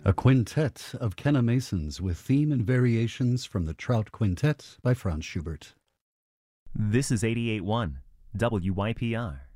A quintet of Kenna Masons with theme and variations from the Trout Quintet by Franz Schubert. This is 88.1 WYPR.